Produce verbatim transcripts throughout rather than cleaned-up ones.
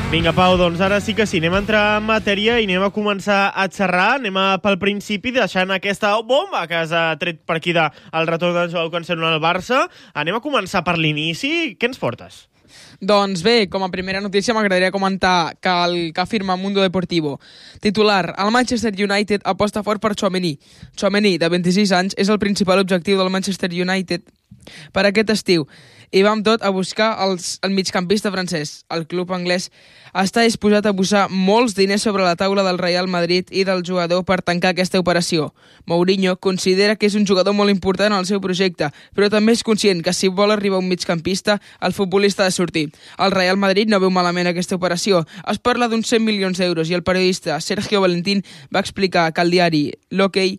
Vinga, Pau, doncs ara sí que sí, anem a entrar en matèria i anem a començar a xerrar, anem a pel principi, deixant aquesta bomba que has tret per aquí del retorn de Joao Cancelo al Barça. Anem a començar per l'inici. Què ens portes? Doncs bé, com a primera notícia m'agradaria comentar que el que afirma Mundo Deportivo. Titular, el Manchester United aposta fort per Tchouaméni. Tchouaméni, de vint-i-sis anys, és el principal objectiu del Manchester United per aquest estiu. I vam tot a buscar els, el migcampista francès. El club anglès està disposat a posar molts diners sobre la taula del Real Madrid i del jugador per tancar aquesta operació. Mourinho considera que és un jugador molt important al seu projecte, però també és conscient que si vol arribar un migcampista, el futbolista ha de sortir. El Real Madrid no veu malament aquesta operació. Es parla d'uns cent milions d'euros i el periodista Sergio Valentín va explicar que el diari L'Hockey,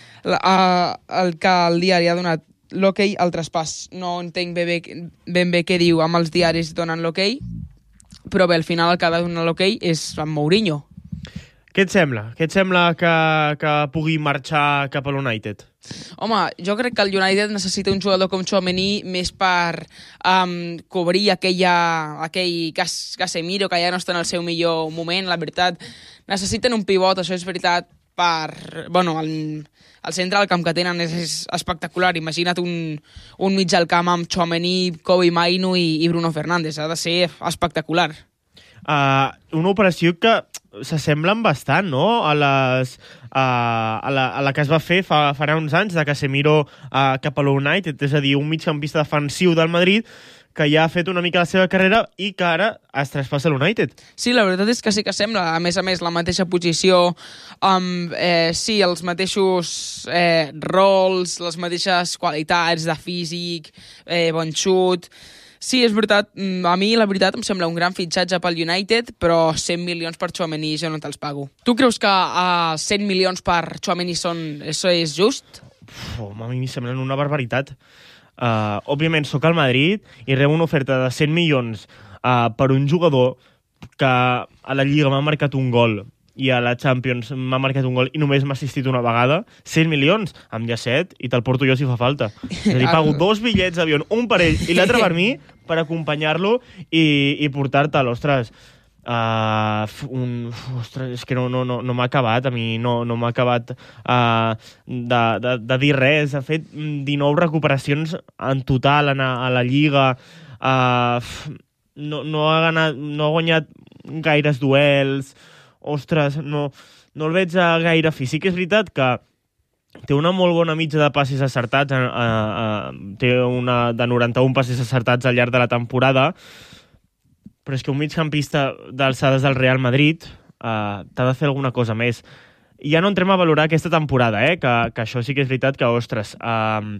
el que el diari ha donat l'hoquei al traspàs. No entenc ben bé, ben bé què diu amb els diaris donen l'hoquei, però bé, al final el que ha de donar l'hoquei és amb Mourinho. Què et sembla? Què et sembla que, que pugui marxar cap a l'United? Home, jo crec que el United necessita un jugador com Tchouaméni més per um, cobrir aquella, aquell Cas, Casemiro que ja no està en el seu millor moment, la veritat. Necessiten un pivot, això és veritat, per... Bueno, el, el centre del camp que tenen és, és espectacular. Imagina't un, un mig al camp amb Tchouaméni, Kobbie Mainoo i, i Bruno Fernández. Ha de ser espectacular. Uh, una operació que s'assemblen bastant, no?, a, les, uh, a, la, a la que es va fer fa, farà uns anys de Casemiro uh, cap a l'United, és a dir, un migcampista defensiu del Madrid que ja ha fet una mica la seva carrera i que ara es traspassa a l'United. Sí, la veritat és que sí que sembla. A més a més, la mateixa posició, amb, eh, sí, els mateixos eh, rols, les mateixes qualitats de físic, eh, bon xut. Sí, és veritat. A mi, la veritat, em sembla un gran fitxatge pel United, però cent milions per Tchouaméni jo no te'ls pago. Tu creus que uh, cent milions per Tchouaméni són, això és just? Uf, a mi em semblen una barbaritat. Uh, òbviament, sóc al Madrid i rebo una oferta de cent milions uh, per un jugador que a la Lliga m'ha marcat un gol i a la Champions m'ha marcat un gol i només m'ha assistit una vegada. cent milions, amb llacet, i te'l porto jo si fa falta. És a dir, pago dos bitllets d'avió, un per ell i l'altre per mi, per acompanyar-lo i, i portar-te'l. Ostres, uh, un, ostres, és que no, no, no, no m'ha acabat, a mi no, no m'ha acabat uh, de, de, de dir res. Ha fet dinou recuperacions en total a, a la Lliga. Uh, no, no, ha ganat, no ha guanyat gaires duels. Ostres, no, no el veig gaire fi. Sí que és veritat que té una molt bona mitja de passes acertats, eh, eh, té una de noranta-un passes acertats al llarg de la temporada, però és que un migcampista d'alçades del Real Madrid eh, t'ha de fer alguna cosa més. I ja no entrem a valorar aquesta temporada, eh, que, que això sí que és veritat que, ostres, eh,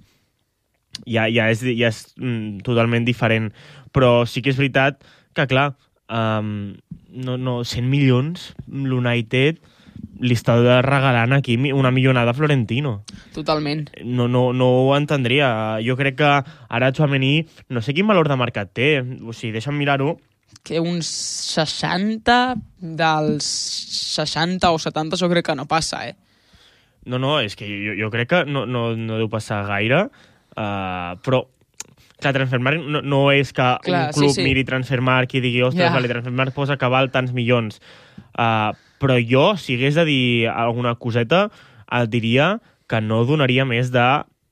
ja, ja és, ja és mm, totalment diferent. Però sí que és veritat que, clar, Um, no, no, cent milions, l'United li està regalant aquí una millonada a Florentino. Totalment. No, no, no ho entendria. Jo crec que ara Tchouaméni, no sé quin valor de mercat té, o sigui, deixa'm mirar-ho. Que uns seixanta, dels seixanta o setanta jo crec que no passa, eh? No, no, és que jo, jo crec que no, no, no deu passar gaire, uh, però clar, Transfermarkt no, no és que clar, un club sí, sí. miri Transfermarkt i digui, ostres, yeah. vale, Transfermarkt posa que val tants milions. Uh, però jo, si hagués de dir alguna coseta, et diria que no donaria més de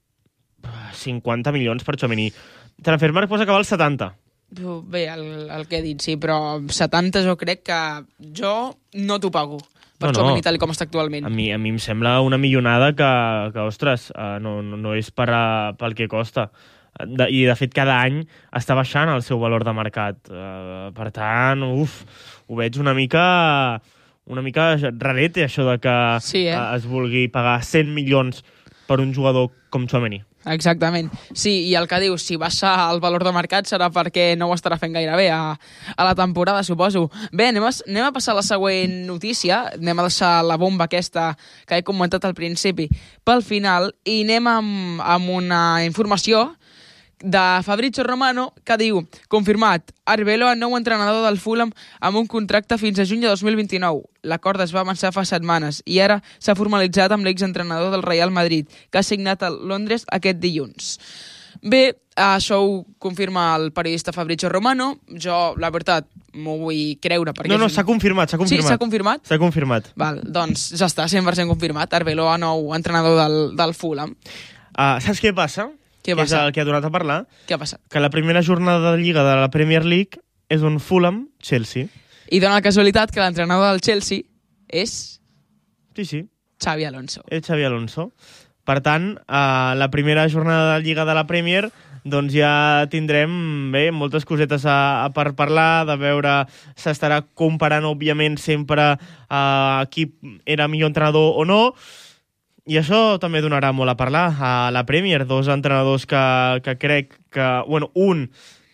cinquanta milions per Tchouaméni. Transfermarkt posa que val setanta. Bé, el, el que he dit, sí, però setanta jo crec que jo no t'ho pago per no, Tchouaméni no. tal com està actualment. A mi, a mi em sembla una millonada que, que ostres, uh, no, no, no és per, uh, pel que costa. De, i de fet cada any està baixant el seu valor de mercat, uh, per tant, uf, ho veig una mica una mica rarete això de que sí, eh? uh, es vulgui pagar cent milions per un jugador com Tchouaméni. Exactament, sí, i el que dius, si baixa el valor de mercat serà perquè no ho estarà fent gaire bé a, a la temporada, suposo. Bé, anem a, anem a passar a la següent notícia, anem a deixar la bomba aquesta que he comentat al principi pel final i anem amb, amb una informació de Fabrizio Romano, que diu, confirmat, Arbeloa, nou entrenador del Fulham amb un contracte fins a juny de dos mil vint-i-nou. L'acord es va avançar fa setmanes i ara s'ha formalitzat amb l'exentrenador del Real Madrid, que ha signat a Londres aquest dilluns. Bé, això ho confirma el periodista Fabrizio Romano. Jo, la veritat, m'ho vull creure. Perquè No, no, és un- s'ha confirmat, s'ha confirmat. Sí, s'ha confirmat? S'ha confirmat. Val, doncs ja està, cent per cent confirmat. Arbeloa, nou entrenador del, del Fulham. Uh, saps què passa? Què Que passa? és el que ha donat a parlar. Què ha passat? Que la primera jornada de Lliga de la Premier League és un Fulham-Chelsea. I dona la casualitat que l'entrenador del Chelsea és Sí, sí, Xavi Alonso. és Xavi Alonso. Per tant, a la primera jornada de Lliga de la Premier doncs ja tindrem bé, moltes cosetes a, a per parlar, de veure, s'estarà comparant, òbviament, sempre a qui era millor entrenador o no, i això també donarà molt a parlar. A la Premier, dos entrenadors que, que crec que... Bueno, un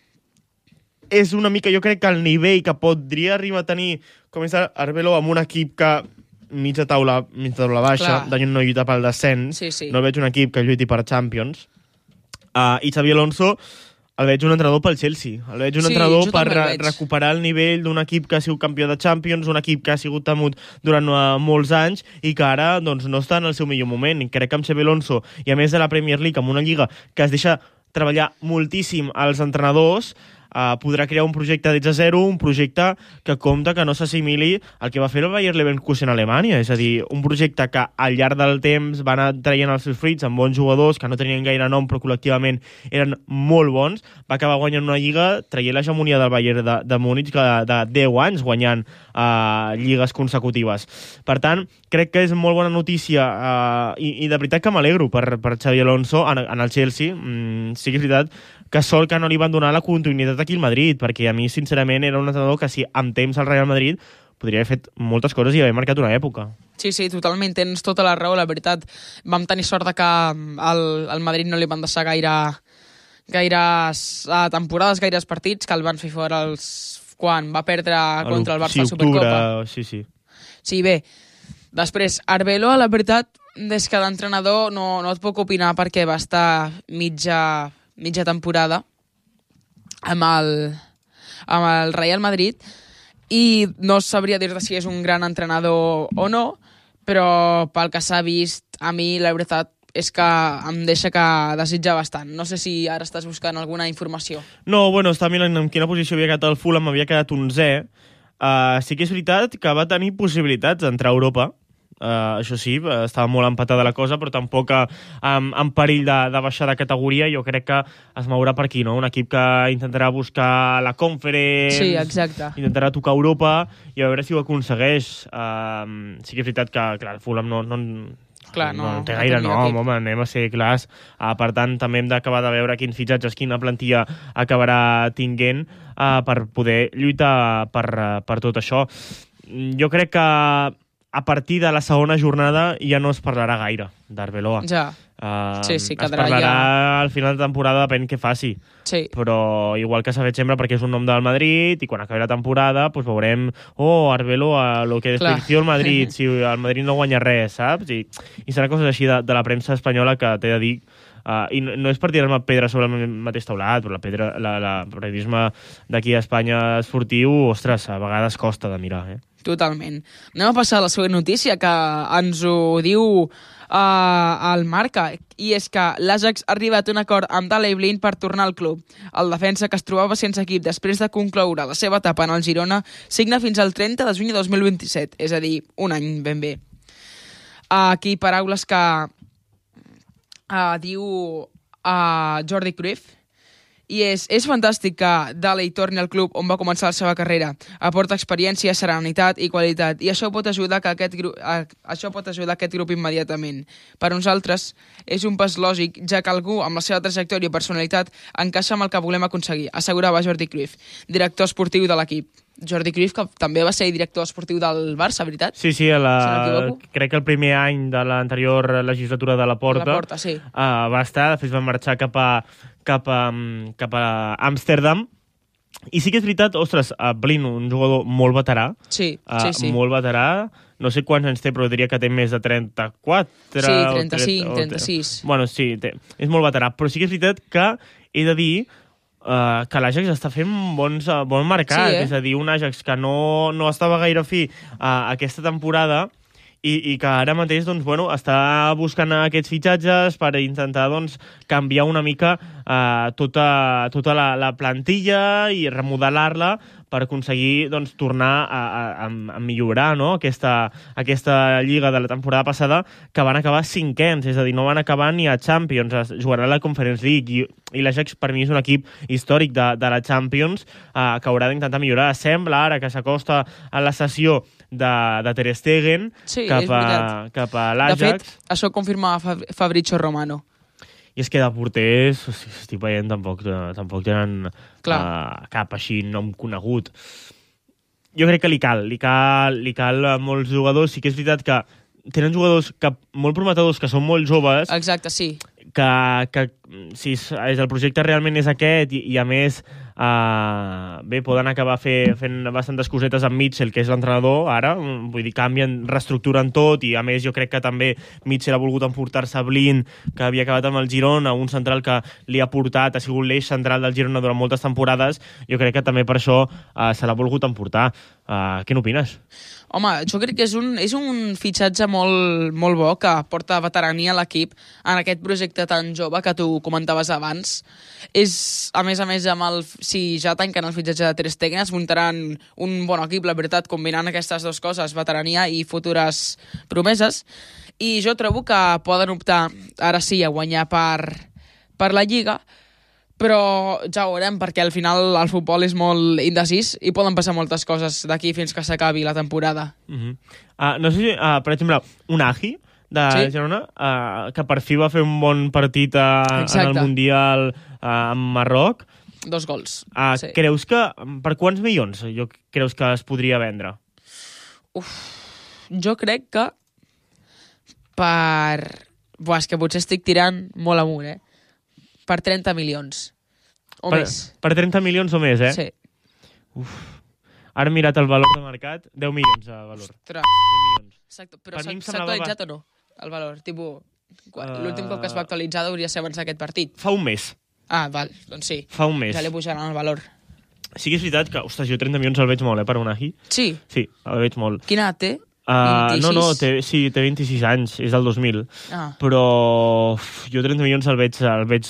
és una mica, jo crec que el nivell que podria arribar a tenir com és Arbeloa amb un equip que mitja taula, mitja taula baixa, Clar. de no lluita pel descens, Sí, sí. no veig un equip que lluiti per Champions. Uh, I Xavi Alonso el veig un entrenador pel Chelsea. El veig un Sí, entrenador jo per també el re veig. recuperar el nivell d'un equip que ha sigut campió de Champions, un equip que ha sigut temut durant uh, molts anys i que ara doncs, no està en el seu millor moment. I crec que amb Xavi Alonso, i a més de la Premier League, amb una lliga que es deixa treballar moltíssim als entrenadors, Uh, podrà crear un projecte des de zero, un projecte que compta que no s'assimili al que va fer el Bayer Leverkusen a Alemanya, és a dir, un projecte que al llarg del temps va anar traient els seus fruits amb bons jugadors que no tenien gaire nom però col·lectivament eren molt bons, va acabar guanyant una lliga traient l'hegemonia del Bayern de, de Múnich de, de deu anys guanyant uh, lligues consecutives. Per tant, crec que és molt bona notícia uh, i, i de veritat que m'alegro per, per Xavi Alonso en, en el Chelsea. Mm, sí que és veritat que sort que no li van donar la continuïtat aquí al Madrid, perquè a mi, sincerament, era un entrenador que si amb temps al Real Madrid podria haver fet moltes coses i haver marcat una època. Sí, sí, totalment, tens tota la raó, la veritat. Vam tenir sort de que al, al Madrid no li van deixar gaire, gaires uh, temporades, gaires partits, que el van fer fora els, quan va perdre contra el Barça sí, a Supercopa. octubre, sí, sí. Sí, bé. Després, Arbeloa, la veritat, des que d'entrenador no, no et puc opinar perquè va estar mitja, mitja temporada amb el, amb el Real Madrid i no sabria dir-te si és un gran entrenador o no, però pel que s'ha vist, a mi la veritat és que em deixa que desitja bastant. No sé si ara estàs buscant alguna informació. No, bueno, està mirant en quina posició havia quedat el Fulham, havia quedat onzè. Uh, sí que és veritat que va tenir possibilitats d'entrar a Europa. Uh, això sí, estava molt empatada la cosa, però tampoc uh, amb, amb perill de, de baixar de categoria. Jo crec que es mourà per aquí, no? Un equip que intentarà buscar la Conference, Sí, exacte. intentarà tocar Europa i a veure si ho aconsegueix. Uh, sí que és veritat que, clar, el Fulham no, no, Clar, no, no té no gaire té millor nom, equip. home, anem a ser clars. Uh, per tant, també hem d'acabar de veure quins fitxatges, quina plantilla acabarà tinguent uh, per poder lluitar per, uh, per tot això. Jo crec que a partir de la segona jornada ja no es parlarà gaire d'Arbeloa. Ja, Uh, Sí, sí, es quedarà parlarà ja- al final de temporada, depèn què faci. sí. Però igual que s'ha fet sempre perquè és un nom del Madrid i quan acabi la temporada pues veurem, oh, Arbeloa, lo que Clar. desperdició el Madrid, si el Madrid no guanya res, saps? I, i serà coses així de, de la premsa espanyola que t'he de dir. Uh, I no, no és per tirar-me pedra sobre el mateix taulat, però la pedra, la, la periodisme d'aquí a Espanya esportiu, ostres, a vegades costa de mirar, eh? Totalment. Anem a passar a la següent notícia, que ens ho diu uh, el Marca, i és que l'Ajax ha arribat a un acord amb Daley Blind per tornar al club. El defensa, que es trobava sense equip després de concloure la seva etapa en el Girona, signa fins al trenta de juny de dos mil vint-i-set, és a dir, un any ben bé. Aquí paraules que uh, diu uh, Jordi Cruyff, i és, és fantàstic que Daley torni al club on va començar la seva carrera. Aporta experiència, serenitat i qualitat, i això pot ajudar que aquest grup, a, això pot ajudar aquest grup immediatament. Per nosaltres és un pas lògic, ja que algú amb la seva trajectòria i personalitat encaixa amb el que volem aconseguir, assegurava Jordi Cruyff, director esportiu de l'equip. Jordi Cruyff, que també va ser director esportiu del Barça, veritat? Sí, sí, a la... Si no m'equivoco. crec que el primer any de l'anterior legislatura de la Porta, La Porta, sí. uh, va estar, després va marxar cap a, cap a, cap a Amsterdam. I sí que és veritat, ostres, uh, Blind, un jugador molt veterà, Sí, uh, sí, sí. molt veterà, no sé quants anys té, però diria que té més de trenta-quatre. Sí, o trenta-cinc, o trenta-sis. Bueno, sí, té, és molt veterà, però sí que és veritat que he de dir Uh, que l'Ajax està fent bons, uh, bon mercat, Sí, eh? és a dir, un Ajax que no, no estava gaire fi a aquesta temporada i, i que ara mateix doncs, bueno, està buscant aquests fitxatges per intentar doncs, canviar una mica uh, tota, tota la, la plantilla i remodelar-la per aconseguir doncs, tornar a, a, a millorar, no? aquesta, aquesta lliga de la temporada passada, que van acabar cinquens, és a dir, no van acabar ni a Champions, es jugarà la Conference League, i, i l'Ajax per mi és un equip històric de, de la Champions, eh, que haurà d'intentar millorar. Sembla ara que s'acosta a la sessió de, de Ter Stegen sí, cap, a, cap a l'Ajax. De fet, això confirma Fabrizio Romano. I és que de porters, estic veient, tampoc, tampoc tenen uh, cap així nom conegut. Jo crec que li cal, li cal, li cal a molts jugadors. Sí que és veritat que tenen jugadors que, molt prometedors, que són molt joves. Exacte, sí. Que, que si és, el projecte realment és aquest i, i a més uh, bé, poden acabar fer, fent bastantes cosetes amb Mitchell, que és l'entrenador ara, vull dir, canvien, reestructuren tot, i a més jo crec que també Mitchell ha volgut emportar-se Blind, que havia acabat amb el Girona, un central que li ha portat, ha sigut l'eix central del Girona durant moltes temporades. Jo crec que també per això uh, se l'ha volgut emportar. Uh, què n'opines? Home, jo crec que és un, és un fitxatge molt, molt bo, que porta veterania a l'equip en aquest projecte tan jove que tu comentaves abans. És, a més a més, amb el, si ja tanquen el fitxatge de Ter Stegen, es muntaran un bon equip, la veritat, combinant aquestes dues coses, veterania i futures promeses. I jo trobo que poden optar, ara sí, a guanyar per, per la Lliga, però ja ho veurem, perquè al final el futbol és molt indecís i poden passar moltes coses d'aquí fins que s'acabi la temporada. Uh -huh. uh, no sé si, uh, per exemple, un Agi de sí? Girona, uh, que per fi va fer un bon partit uh, en el Mundial uh, amb Marroc. Dos gols. Uh, sí. Creus que, per quants milions jo creus que es podria vendre? Uf, jo crec que per... Buah, és que potser estic tirant molt amunt, eh? Per trenta milions. O per, més. Per trenta milions o més, eh? Sí. Uf. Ara he mirat el valor de mercat, deu milions de valor. Ostres. deu milions. Exacte. Però s'ha actualitzat va... o no, el valor? Tipo, uh... l'últim cop que es va actualitzar hauria ser abans d'aquest partit. Fa un mes. Ah, val, doncs sí. Fa un mes. Ja li pujaran el valor. Sí que és veritat que, ostres, jo trenta milions el veig molt, eh, per un Agi. Sí? Sí, el veig molt. Quina edat té? Uh, no, no, té, sí, té vint-i-sis anys, és del dos mil. Ah. Però uf, jo trenta milions el veig, el veig,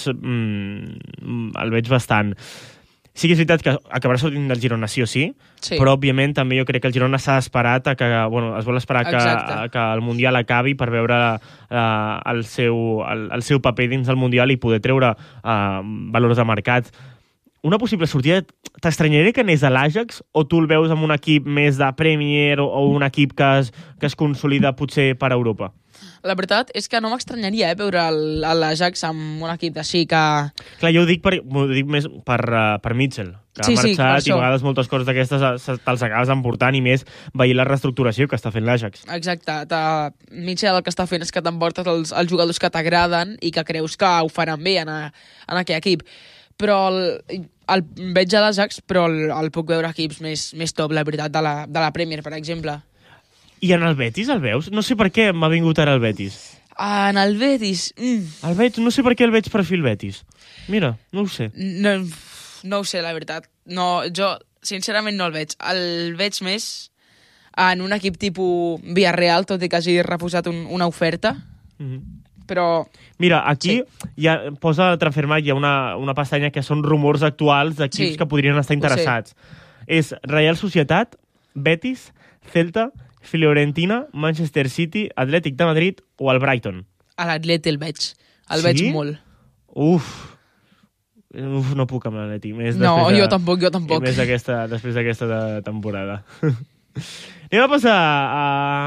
mm, el veig bastant. Sí que és veritat que acabarà sortint del Girona sí o sí, sí, però òbviament també jo crec que el Girona s'ha esperat a que, bueno, es vol esperar que, a, que el Mundial acabi per veure uh, el, seu, el, el seu paper dins del Mundial i poder treure uh, valors de mercat. Una possible sortida, t'estranyaria que anés a l'Ajax o tu el veus amb un equip més de Premier o, o un equip que es, que es consolida potser per Europa? La veritat és que no m'estranyaria eh, veure l'Ajax amb un equip d'així que... Clar, jo ho dic, per, ho dic més per, uh, per Mitchell, que sí, ha marxat sí, i a vegades moltes coses d'aquestes te'ls acabes emportant i més veient la reestructuració que està fent l'Ajax. Exacte. Mitchell el que està fent és que t'emportes els, els jugadors que t'agraden i que creus que ho faran bé en, a, en aquell equip. Però el, el veig a l'Ajax, però el, el puc veure equips més, més top, la veritat, de la, de la Premier, per exemple. I en el Betis el veus? No sé per què m'ha vingut ara el Betis. Ah, en el Betis... Mm. El veig, no sé per què el veig perfil Betis. Mira, no ho sé. No, no ho sé, la veritat. No, jo, sincerament, no el veig. El veig més en un equip tipus Villarreal, tot i que hagi refusat un, una oferta. Mm-hmm. Però... Mira, aquí sí. ja posa a Transfermarkt, hi ha una, una pestanya que són rumors actuals d'equips sí. que podrien estar interessats. És Real Societat, Betis, Celta, Fiorentina, Manchester City, Atlètic de Madrid o el Brighton. A l'Atleti el veig. El sí? veig molt. Uf. Uf, no puc amb l'Atleti. No, jo de, tampoc, jo tampoc. Més aquesta, després d'aquesta temporada. Anem a passar a...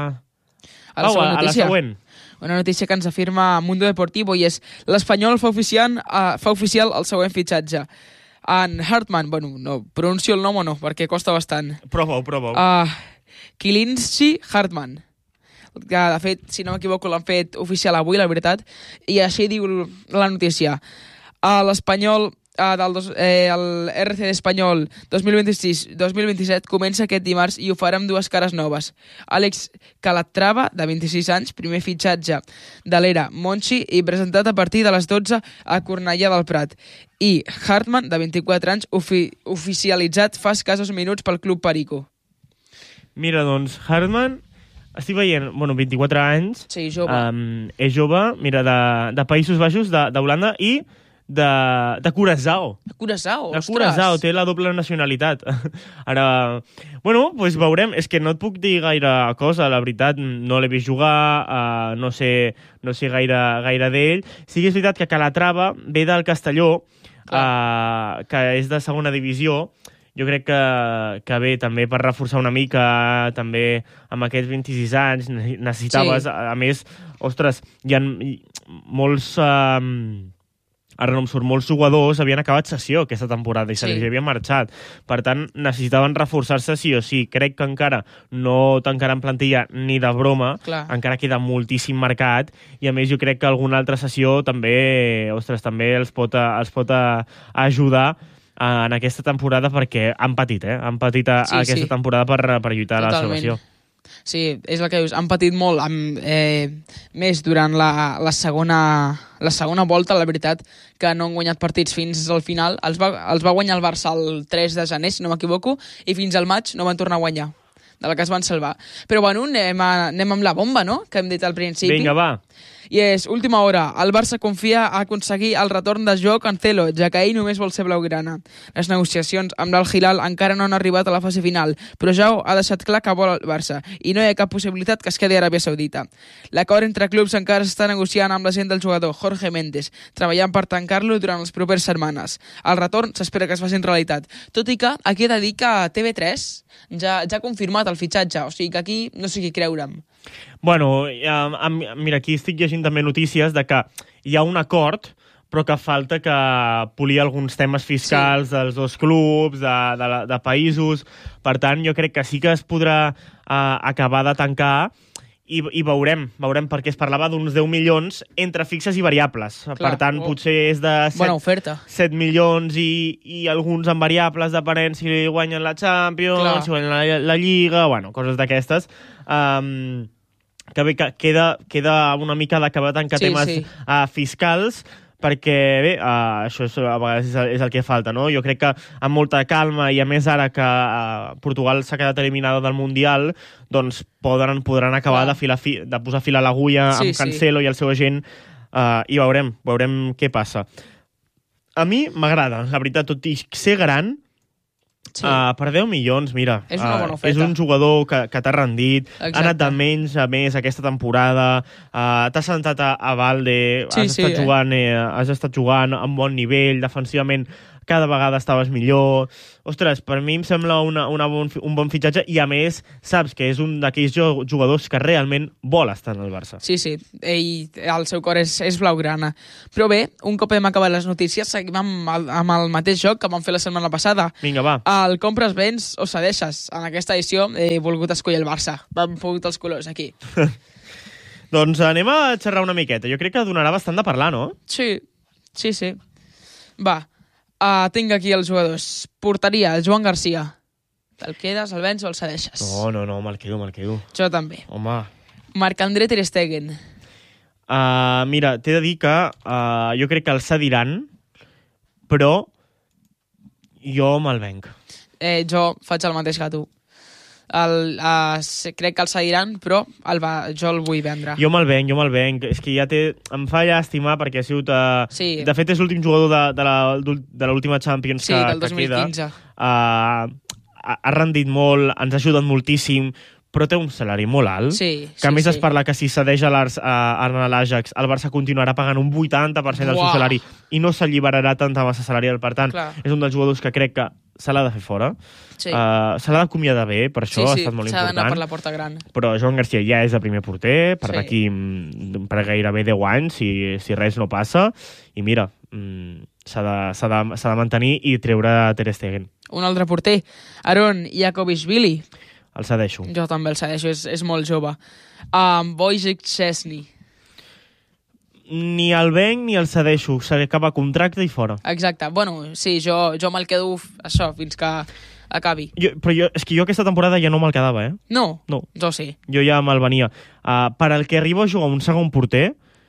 A la, Pau, a, a la següent. Una notícia que ens afirma Mundo Deportivo i és l'Espanyol fa, oficial, uh, fa oficial el següent fitxatge. En Hartman, bueno, no, pronuncio el nom o no, perquè costa bastant. Prova-ho, prova-ho. Uh, Kilinski Hartman. Que, de fet, si no m'equivoco, l'han fet oficial avui, la veritat. I així diu la notícia. Uh, L'Espanyol, uh, del dos, eh, el R C d'Espanyol dos mil vint-i-sis dos mil vint-i-set comença aquest dimarts i ho farà amb dues cares noves. Àlex Calatrava, de vint-i-sis anys, primer fitxatge de l'era Monchi i presentat a partir de les dotze a Cornellà del Prat. I Hartman, de vint-i-quatre anys, ofi oficialitzat fa escassos minuts pel Club Perico. Mira, doncs, Hartman, estic veient, bueno, vint-i-quatre anys. Sí, jove. Um, és jove, mira, de, de Països Baixos, d'Holanda, i de, de Curaçao. De Curaçao, De ostres. Curaçao, té la doble nacionalitat. Ara, bueno, doncs veurem. És que no et puc dir gaire cosa, la veritat, no l'he vist jugar, uh, no sé, no sé gaire, gaire d'ell. Sí que és veritat que Calatrava ve del Castelló, uh, que és de segona divisió. Jo crec que, que bé, també per reforçar una mica, també amb aquests vint-i-sis anys, necessitaves, Sí. a, a més, ostres, hi ha molts... Uh, ara no em surt, molts jugadors havien acabat sessió aquesta temporada i se Sí. li havien marxat. Per tant, necessitaven reforçar-se sí o sí. Crec que encara no tancaran plantilla ni de broma, Clar. encara queda moltíssim mercat i a més jo crec que alguna altra sessió també, ostres, també els pot, els pot a, a ajudar en aquesta temporada perquè han patit, eh? Han patit a, Sí, a aquesta sí. temporada per, per lluitar a la Totalment. salvació. Sí, és el que dius, han patit molt, amb, eh, més durant la, la, segona, la segona volta, la veritat, que no han guanyat partits fins al final. Els va, els va guanyar el Barça el tres de gener, si no m'equivoco, i fins al maig no van tornar a guanyar, de la que es van salvar. Però bueno, anem, a, anem amb la bomba, no?, que hem dit al principi. Vinga, va. I és última hora. El Barça confia a aconseguir el retorn de Joao Cancelo, ja que ell només vol ser blaugrana. Les negociacions amb l'Al Hilal encara no han arribat a la fase final, però Joao ha deixat clar que vol el Barça i no hi ha cap possibilitat que es quedi a Aràbia Saudita. L'acord entre clubs encara s'està negociant amb l'agent del jugador, Jorge Méndez, treballant per tancar-lo durant les properes setmanes. El retorn s'espera que es faci en realitat, tot i que aquí he de dir que T V tres ja, ja ha confirmat el fitxatge, o sigui que aquí no sé qui creure'm. Bueno, eh, mira, aquí estic llegint també notícies de que hi ha un acord, però que falta que polir alguns temes fiscals sí. dels dos clubs, de, de, de països. Per tant, jo crec que sí que es podrà uh, acabar de tancar i, i veurem, veurem perquè es parlava d'uns deu milions entre fixes i variables. Clar, per tant, oh. potser és de set milions i, i alguns en variables, depenent si guanyen la Champions, Clar. si guanyen la, la Lliga, bueno, coses d'aquestes. Um, que bé, que queda, queda una mica d'acabar de tancar sí, temes sí. Uh, fiscals, perquè bé, uh, això és, a vegades és, és el que falta, no? Jo crec que amb molta calma i a més ara que uh, Portugal s'ha quedat eliminada del Mundial, doncs podran, podran acabar de, filar fi, de posar fil a l'agulla sí, amb Cancelo sí. i el seu agent uh, i veurem, veurem què passa. A mi m'agrada, la veritat, tot i ser gran, Sí. Uh, per deu milions, mira, és, una bona uh, és un jugador que, que t'ha rendit, Exacte. ha anat de menys a més aquesta temporada, uh, t'ha sentat a, a Valde, sí, has, sí, estat eh? jugant, eh, has estat jugant amb bon nivell, defensivament cada vegada estaves millor. Ostres, per mi em sembla una, una bon, un bon fitxatge i, a més, saps que és un d'aquells jugadors que realment vol estar en el Barça. Sí, sí, ell, el seu cor és, és blaugrana. Però bé, un cop hem acabat les notícies, seguim amb el, amb el mateix joc que vam fer la setmana passada. Vinga, va. El compres, vens o cedeixes. En aquesta edició he volgut escollir el Barça. Vam pogut els colors aquí. Doncs anem a xerrar una miqueta. Jo crec que donarà bastant de parlar, no? Sí, sí, sí. Va. Uh, tinc aquí els jugadors. Porteria, el Joan Garcia. Te'l quedes, el vens o el cedeixes? No, no, no, me'l quedo, me'l quedo. Jo també. Home. Marc-André Ter Stegen. Uh, mira, t'he de dir que uh, jo crec que el cediran, però jo me'l venc. Eh, jo faig el mateix que tu. El, uh, crec que el seguiran, però el va, jo el vull vendre. Jo me'l venc, jo me'l venc. És que ja té, em fa llàstima perquè ha sigut... Uh, sí. De fet, és l'últim jugador de, de, la, de l'última Champions sí, que, del dos mil quinze. que queda. Uh, ha, ha rendit molt, ens ha ajudat moltíssim, però té un salari molt alt, sí, que a sí, més sí. es parla que si cedeix a l'Ajax, el Barça continuarà pagant un vuitanta per cent del seu salari i no s'alliberarà tanta massa salarial. Per tant, Clar. és un dels jugadors que crec que se l'ha de fer fora. Sí. Uh, se l'ha d'acomiadar bé, per això sí, sí, ha estat molt important. Sí, s'ha d'anar per la porta gran. Però Joan Garcia ja és el primer porter, per sí. d'aquí per gairebé deu anys, si, si res no passa. I mira, s'ha de, s'ha de, s'ha de mantenir i treure Ter Stegen. Un altre porter, Aron Jakobishvili. El cedeixo. Jo també el cedeixo, és, és molt jove. Um, Wojciech Szczesny. Ni el venc ni el cedeixo. S'acaba contracte i fora. Exacte. Bueno, sí, jo, jo me'l quedo això fins que acabi. Jo, però jo, és que jo aquesta temporada ja no me'l quedava, eh? No? No. Jo sí. Jo ja me'l venia. Uh, per al que arriba a jugar un segon porter,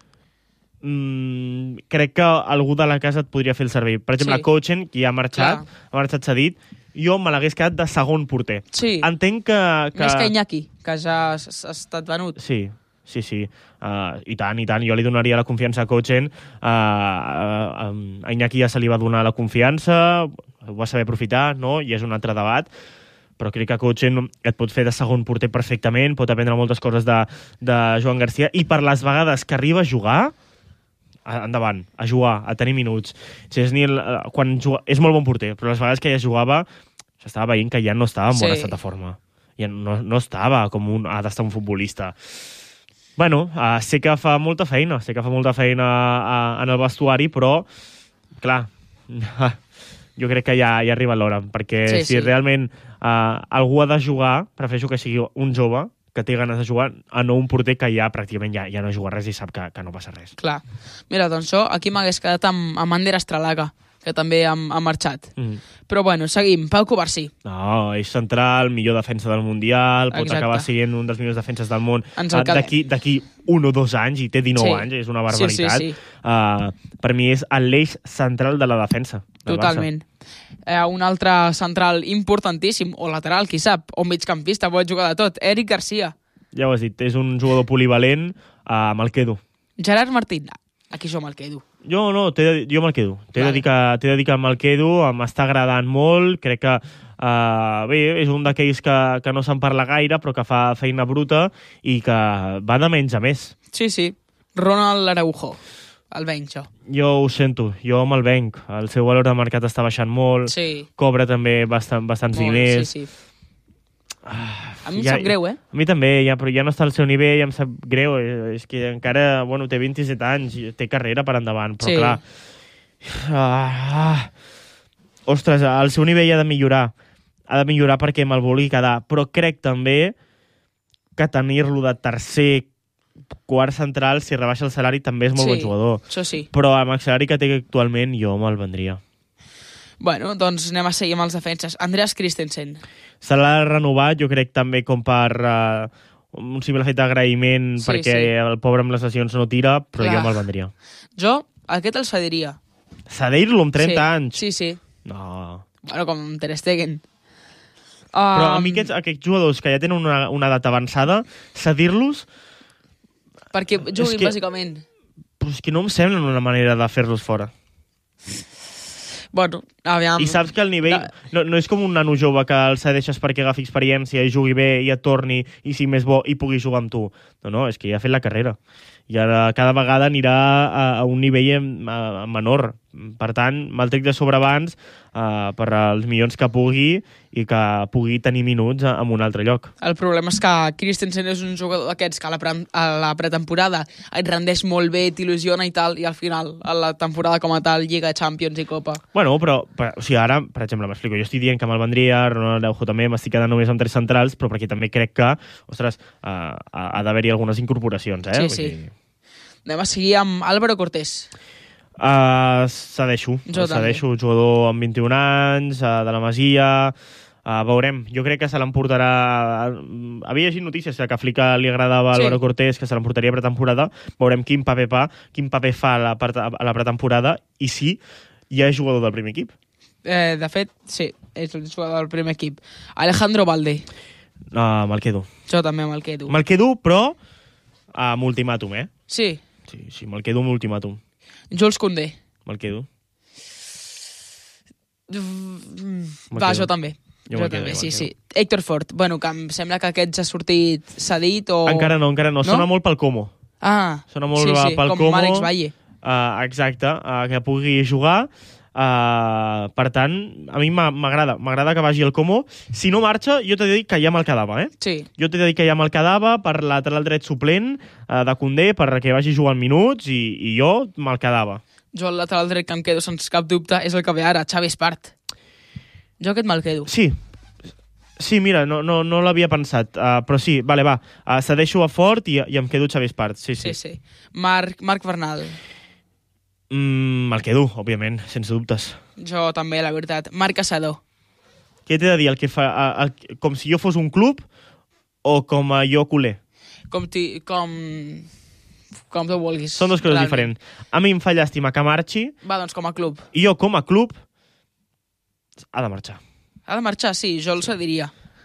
mm, crec que algú de la casa et podria fer el servei. Per exemple, sí. Kochen, qui ha marxat, Clar. ha marxat cedit, jo me l'hagués quedat de segon porter. Sí. Entenc que... que... Més que Iñaki, que ja ha estat venut. Sí, sí, sí. Uh, I tant, i tant. Jo li donaria la confiança a Kochen. Uh, uh, um, a Iñaki ja se li va donar la confiança, ho va saber aprofitar, no? I és un altre debat. Però crec que Kochen et pot fer de segon porter perfectament, pot aprendre moltes coses de, de Joan Garcia, i per les vegades que arriba a jugar, endavant, a jugar, a tenir minuts. Chesney, quan juga, és molt bon porter, però les vegades que ja jugava, s'estava veient que ja no estava en bon Sí. estat de forma. Ja no, no estava com un, ha d'estar un futbolista. Bueno, uh, sé que fa molta feina, sé que fa molta feina uh, en el vestuari, però, clar, jo crec que ja, ja arriba l'hora, perquè Sí, si sí. realment uh, algú ha de jugar, prefereixo que sigui un jove que té ganes de jugar, a no un porter que ja pràcticament ja, ja no juga res i sap que, que no passa res. Clar. Mira, doncs jo aquí m'hagués quedat amb, amb Ander Estralaga, que també ha, ha marxat. Mm. Però bueno, seguim. Pau Covarsí. No, és central, millor defensa del Mundial, pot Exacte. acabar sent un dels millors defenses del món Ens uh, el quedem. d'aquí d'aquí un o dos anys, i té dinou Sí. anys, és una barbaritat. Sí, sí, sí. Uh, per mi és l'eix central de la defensa. del Totalment. Eh, un altre central importantíssim, o lateral, qui sap, o migcampista, pot jugar de tot. Eric Garcia. Barça. Ja ho has dit, és un jugador polivalent, uh, me'l quedo. Gerard Martín. Aquí jo me'l quedo. Jo no, t'he de, jo me'l quedo. T'he Vale. de dir que, t'he de dir que me'l quedo, m'està agradant molt, crec que uh, bé, és un d'aquells que, que no se'n parla gaire, però que fa feina bruta i que va de menys a més. Sí, sí. Ronald Araujo. El venc, jo. Jo ho sento, jo me'l venc. El seu valor de mercat està baixant molt, Sí. cobra també bastant, bastants Molt, diners. sí, sí. A mi em Ja- sap greu, eh? A mi també, ja, però ja no està al seu nivell, em sap greu. eh, És que encara, bueno, té vint-i-set anys, i té carrera per endavant, però Sí. clar... Ah, ostres, el seu nivell ha de millorar. Ha de millorar perquè me'l vulgui quedar. Però crec també que tenir-lo de tercer, quart central, si rebaixa el salari, també és molt Sí, bon jugador. això sí. Però amb el salari que té actualment, jo me'l vendria. Bueno, doncs anem a seguir amb els defenses. Andreas Christensen. Se l'ha renovat, jo crec, també com per uh, un simple fet d'agraïment, Sí, perquè sí. el pobre amb les lesions no tira, però Clar. jo me'l vendria. Jo, aquest el cediria. Cedir-lo amb trenta sí. anys? Sí, sí. No. Bueno, com Ter Stegen. Però a Um, mi aquests, aquests jugadors que ja tenen una, una edat avançada, cedir-los, Perquè juguin, que- bàsicament. però és que no em semblen una manera de fer-los fora. Bueno, aviam... I saps que el nivell... De- No, no és com un nano jove que el cedeixes perquè agafi experiència i jugui bé i et torni i sigui més bo i pugui jugar amb tu. No, no, és que ja ha fet la carrera. I ara cada vegada anirà a, a un nivell em- a, menor. Per tant, me'l trec de sobre abans uh, per als milions que pugui i que pugui tenir minuts a, en un altre lloc. El problema és que Christensen és un jugador d'aquests que a la, pre a la pretemporada et rendeix molt bé, t'il·lusiona i tal, i al final, a la temporada com a tal, Lliga, Champions i Copa. Bueno, però, però o sigui, ara, per exemple, m'explico, jo estic dient que me'l vendria, Ronald Araujo també, m'estic quedant només amb tres centrals, però perquè també crec que, ostres, uh, ha, ha d'haver-hi algunes incorporacions, eh? Sí, Vull sí. dir, Anem a seguir amb Álvaro Cortés. Uh, cedeixo, Jo cedeixo, jugador amb vint-i-un anys, uh, de la Masia, uh, veurem, jo crec que se l'emportarà, uh, havia llegit notícies que a Flica li agradava Sí. Álvaro Cortés, que se l'emportaria a pretemporada, veurem quin paper, fa, quin paper fa a la, part- a la pretemporada i si ja és jugador del primer equip. Eh, de fet, sí, és el jugador del primer equip. Alejandro Balde. Uh, me'l quedo. Jo també me'l quedo. Me'l quedo, però amb ultimàtum, eh? Sí, Sí, sí, me'l quedo amb ultimàtum. Jules Koundé. Me'l quedo. Mm, Me'l Va, quedo. jo també. Jo Jo, me'l quedo, també, me'l sí, quedo. sí. Héctor Fort. Bueno, que em sembla que aquest ja ha sortit cedit o... Encara no, encara no. No? Sona molt pel Como. Ah, Sona molt sí, va- sí, pel com Como. Àlex Valle. Uh, exacte, uh, que pugui jugar. Uh, per tant, a mi m'a- m'agrada. M'agrada que vagi al Como. Si no marxa, jo t'he de dir que ja me'l quedava, eh? Sí, Jo t'he de dir que ja me'l quedava per lateral dret suplent uh, de Koundé, per que vagi jugant minuts, i, i jo me'l quedava. jo el lateral dret que em quedo sense cap dubte és el que ve ara, Xavi Espart. Jo aquest me'l quedo. Sí, sí, mira, no, no, no l'havia pensat, uh, però sí, vale, va, uh, cedeixo a Fort i, i em quedo Xavi Espart, sí, sí. Sí, sí. Marc, Marc Bernal. Mm, me'l quedo, òbviament, sense dubtes. Jo també, la veritat. Marc Caçador. Què t'he de dir? El que fa, el, el, com si jo fos un club o com a jo culer? Com, ti, com, com tu vulguis. Són dues coses realment. diferents. A mi em fa llàstima que marxi Va, doncs com a club. i jo com a club ha de marxar. Ha de marxar, sí, jo el cediria.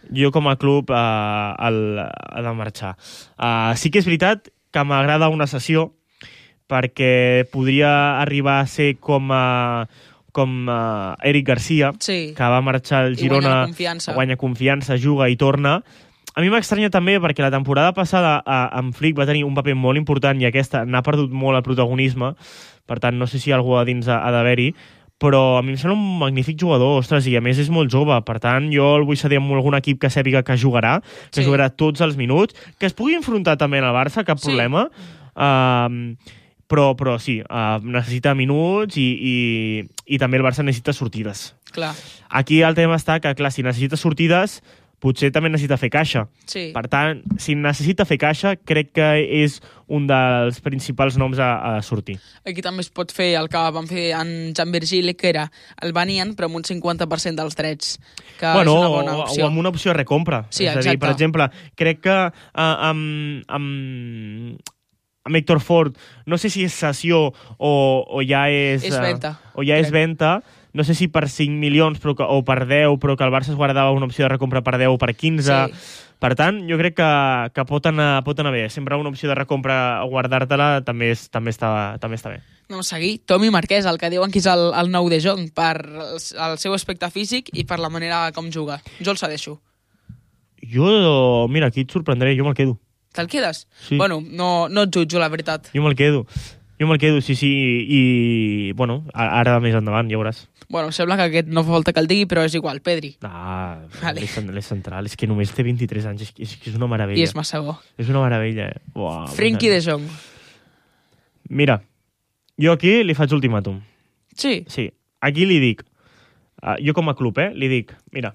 jo com a club uh, el, ha de marxar. Uh, sí que és veritat que m'agrada una sessió perquè podria arribar a ser com a com uh, Eric Garcia, Sí. que va marxar al I Girona, guanya confiança. guanya confiança, juga i torna. A mi m'estranya també perquè la temporada passada uh, en Flick va tenir un paper molt important i aquesta n'ha perdut molt el protagonisme, per tant no sé si algú a dins ha, ha d'haver-hi, però a mi em sembla un magnífic jugador, ostres, i a més és molt jove, per tant jo el vull cedir amb algun equip que sàpiga que jugarà, que Sí. jugarà tots els minuts, que es pugui enfrontar també en el Barça, cap Sí. problema, uh, però, però sí, uh, necessita minuts i, i, i també el Barça necessita sortides. Clar, Aquí el tema està que, clar, si necessita sortides, potser també necessita fer caixa. sí. Per tant, si necessita fer caixa, crec que és un dels principals noms a, a sortir. Aquí també es pot fer el que van fer en Jan Virgili, que era el venien, però amb un cinquanta per cent dels drets, que bueno, és una bona o, opció. o amb una opció de recompra. Sí, és a dir, exacte. per exemple, crec que uh, amb, amb, amb Héctor Ford, no sé si és cessió o, o ja és... És eh, venda, o ja és crec. venda, no sé si per cinc milions però que, o per deu, però que el Barça es guardava una opció de recompra per deu o per quinze. Sí. Per tant, jo crec que, que pot, anar, pot anar bé. Sempre una opció de recompra o guardar-te-la també, és, també, està, també està bé. Anem a seguir. Tomi Marquès, el que diuen que és el, el nou de Jong, per el, el seu aspecte físic i per la manera com juga. Jo el cedeixo. Jo, mira, aquí et sorprendré, jo me'l quedo. Te'l quedes? Sí. Bueno, no, no et jutjo, la veritat. Jo me'l quedo. Jo me'l quedo, sí, sí, i, bueno, a- ara més endavant, ja veuràs. Bueno, sembla que aquest no fa falta que el digui, però és igual, Pedri. Ah, Vale. l'és cent- l'és central, és que només té vint-i-tres anys, és, que- és, que és una meravella. I és massa bo. És una meravella, eh? Uau, Frenkie de Jong. Mira, jo aquí li faig ultimàtum. Sí, Sí, aquí li dic, uh, jo com a club, eh, li dic, mira,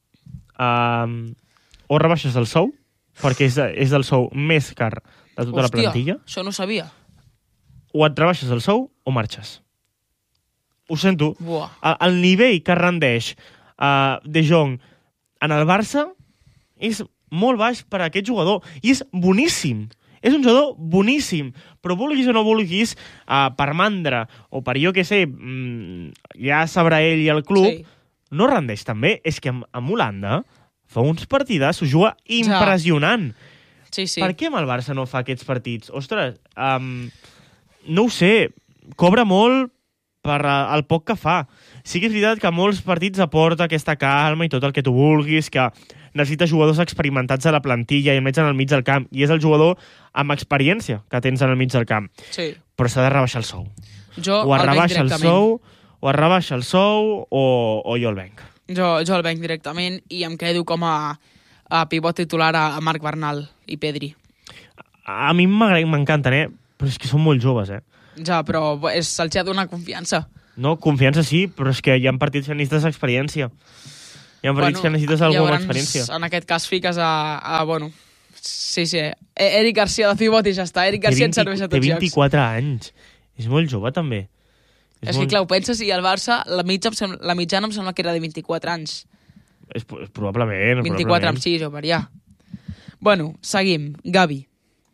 uh, o rebaixes el sou, perquè és, és el sou més car de tota la hòstia, plantilla, això no ho sabia. o et rebaixes el sou o marxes. Ho sento. Buah. El, el nivell que rendeix uh, De Jong en el Barça és molt baix per a aquest jugador i és boníssim. És un jugador boníssim, però vulguis o no vulguis, uh, per mandra o per jo que sé, mm, ja sabrà ell i el club, Sí. no rendeix també. És que amb, amb Holanda fa uns partidars, ho juga impressionant. Sí, sí. Per què amb el Barça no fa aquests partits? Ostres, um, no ho sé, cobra molt per uh, el poc que fa. Sí que és veritat que molts partits aporta aquesta calma i tot el que tu vulguis, que necessita jugadors experimentats a la plantilla i almenys en el mig del camp, i és el jugador amb experiència que tens en el mig del camp. Sí. Però s'ha de rebaixar el sou. Jo O es el venc rebaixa el directament. sou, o es rebaixa el sou, o, o jo el venc. Jo, jo el venc directament i em quedo com a, a pivot titular a, a Marc Bernal i Pedri. A, a mi m'agrada- m'encanten, eh? Però és que són molt joves, eh? Ja, però és, se'ls ha de donar confiança. No, confiança sí, però és que hi ha partits que necessites experiència. Hi ha partits que necessites algú amb llavors, experiència. En aquest cas fiques a, a bueno, sí, sí, eh, Eric Garcia de pivot i ja està. Eric Garcia ens serveix a té tots jocs. vint-i-quatre anys. És molt jove, també. És que, clar, ho penses, i el Barça, la, mitja, em sembla, la mitjana em sembla que era de vint-i-quatre anys. És, és probablement. vint-i-quatre amb probablement. sis, o per allà. Bueno, seguim. Gavi.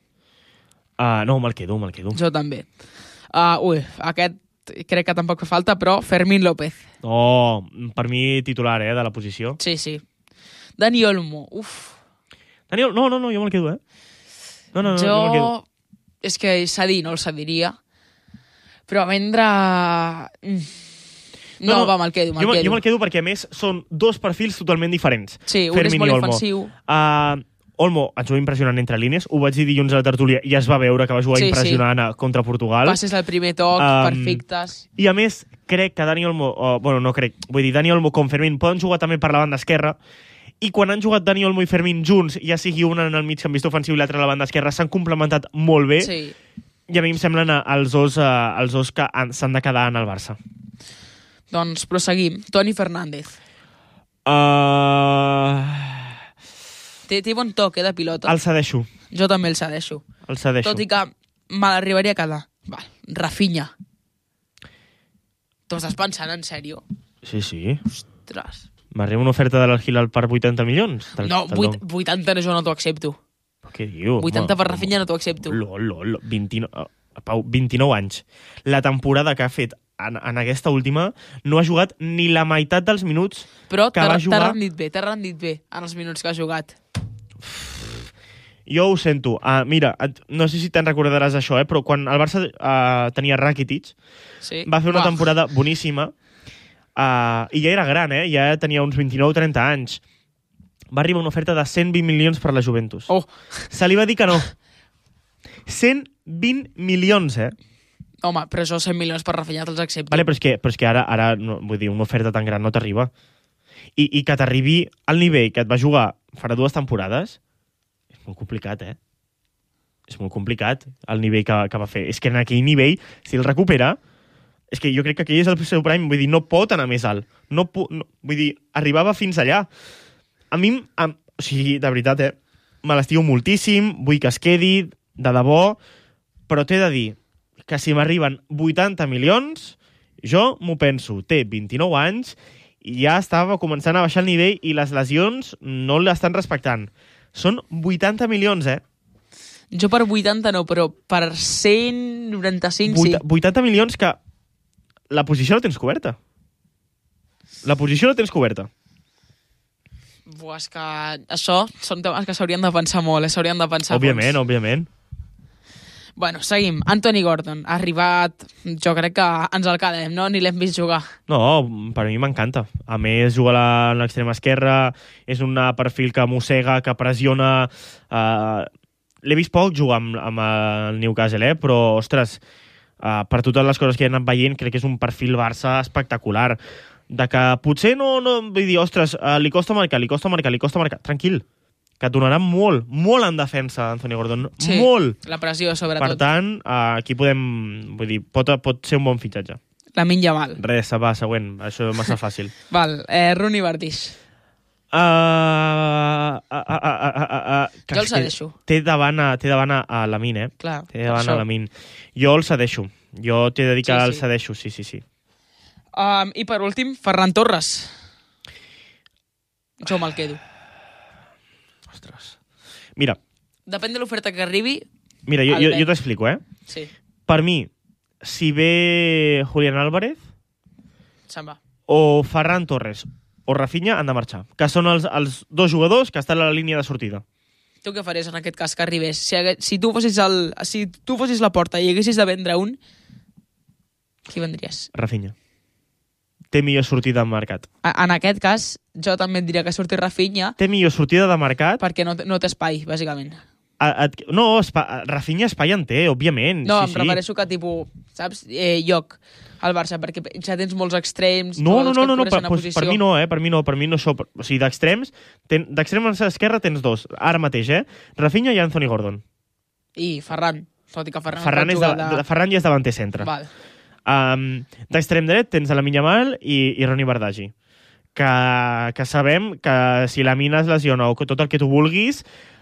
Uh, no, me'l quedo, me'l quedo. Jo també. Uh, ui, aquest crec que tampoc fa falta, però Fermín López. Oh, per mi titular, eh, de la posició. Sí, sí. Dani Olmo, uf. Daniel, no, no, no, jo me'l quedo, eh? No, no, no, jo... jo me'l quedo. És que cedir no el cediria. Però vendre... Mm. No, no, no, va, me'l quedo, me'l jo, quedo. Jo me'l quedo perquè, a més, són dos perfils totalment diferents. Sí, un Fermín és molt i Olmo. ofensiu. Uh, Olmo et juga impressionant entre línies. Ho vaig dir dilluns a la tertúlia i es va veure que va jugar Sí, impressionant sí. contra Portugal. Passes al primer toc, Um, perfectes. I a més, crec que Dani Olmo, o, bueno, no crec, vull dir, Dani Olmo com Fermín poden jugar també per la banda esquerra, i quan han jugat Dani Olmo i Fermín junts, ja sigui un en el mig campista ofensiu i l'altre a la banda esquerra, s'han complementat molt bé, Sí. i a mi em semblen eh, els dos, uh, els dos que han- s'han de quedar en el Barça. Doncs proseguim. Toni Fernández. Uh, Té, té bon toc, eh, de pilota. el cedeixo, Jo també el cedeixo. el cedeixo. Tot i que me l'arribaria a quedar. Val, Rafinha. T'ho estàs pensant, en sèrio? Sí, sí. Ostres. M'arriba una oferta de l'Al-Hilal per vuitanta milions. Te'l- No, te'l vuit, dono. vuitanta no, jo no t'ho accepto. Però què diu? vuitanta per Home, Rafinha no t'ho accepto. Lol, lol, vint-i-nou, uh, Pau, vint-i-nou anys. La temporada que ha fet en, en aquesta última no ha jugat ni la meitat dels minuts Però que t'ha va t'ha jugar. rendit bé, t'ha rendit bé en els minuts que ha jugat. Jo ho sento. Uh, mira, et, no sé si te'n recordaràs això, eh? Però quan el Barça uh, tenia Rakitic, Sí. va fer una Uah. temporada boníssima uh, i ja era gran, eh? Ja tenia uns vint-i-nou trenta anys. Va arribar una oferta de cent vint milions per la Juventus. Oh, Se li va dir que no. cent vint milions, eh? home, però això cent milions per Rafinha te'ls accepto. Vale, però és que, però és que ara, ara no, vull dir, una oferta tan gran no t'arriba. I, I que t'arribi al nivell que et va jugar farà dues temporades, és molt complicat, eh? És molt complicat el nivell que, que va fer. És que en aquell nivell, si el recupera, és que jo crec que aquell és el seu prime, vull dir, no pot anar més alt. No, pu, no, vull dir, arribava fins allà. A mi, a, o sigui, de veritat, eh? Me l'estimo moltíssim, vull que es quedi, de debò, però t'he de dir que si m'arriben vuitanta milions, jo m'ho penso, té vint-i-nou anys i ja estava començant a baixar el nivell i les lesions no l'estan respectant. Són vuitanta milions, eh? Jo per vuitanta no, però per cent noranta-cinc sí. vuitanta milions que la posició la tens coberta. La posició la tens coberta. Buah, és que això són temes que s'haurien de pensar molt, eh? S'haurien de pensar Òbviament, fons. òbviament. Bueno, seguim. Anthony Gordon ha arribat, jo crec que ens el quedem, no? Ni l'hem vist jugar. No, per mi m'encanta. A més, juga a l'extrema esquerra, és un perfil que mossega, que pressiona... Uh, L'he vist poc jugar amb, amb el Newcastle, eh? Però, ostres, uh, per totes les coses que he anat veient, crec que és un perfil Barça espectacular. De que potser no... no vull dir, ostres, uh, li costa marcar, li costa marcar, li costa marcar. Tranquil, que et donarà molt, molt en defensa, Anthony Gordon. Sí, molt! la pressió, sobretot. Per tant, uh, aquí podem... Vull dir, pot, pot ser un bon fitxatge. Lamine Yamal. Res, va, següent. Això és massa fàcil. Val, eh, Rooney Bardish. Uh, uh, uh, uh, uh, uh, uh, Jo el cedeixo. Té davant a, té davant a, a Lamine, eh? Clar, Té davant això. a Lamine. Jo el cedeixo. Jo t'he de dir que Sí, el sí. cedeixo, sí, sí, sí. Um, I per últim, Ferran Torres. Jo me'l quedo. Ostres. Mira, Depèn de l'oferta que arribi. mira jo, El jo, ven. jo t'explico, eh? Sí, Per mi, si ve Julián Álvarez se'n va. o Ferran Torres o Rafinha han de marxar. Que són els, els dos jugadors que estan a la línia de sortida. Tu què faries en aquest cas que arribés? Si, hagués, si, tu fossis el, si tu fossis la porta i haguessis de vendre un, qui vendries? Rafinha. Té millor sortida de mercat. A- En aquest cas, jo també et diria que surti Rafinha Té millor sortida de mercat. perquè no, té- no té espai, bàsicament. A, a, no, espa, Rafinha espai en té, òbviament. No, sí, em refereixo que, tipus, saps, eh, lloc al Barça, perquè ja tens molts extrems, No, no, jugadors no, que no, et no cobreixen per, a pues, posició. per mi no, eh? Per mi no, per mi no això. O sigui, d'extrems, ten- d'extrems a l'esquerra tens dos, ara mateix, eh? Rafinha i Anthony Gordon. I Ferran, tot i que Ferran, Ferran, pot és de, jugar de... Ferran ja és davanter centre. Val. Um, d'extrem dret tens a la Yamal i, i Ronny Bardagi. Que, que sabem que si la mina es lesiona o que tot el que tu vulguis,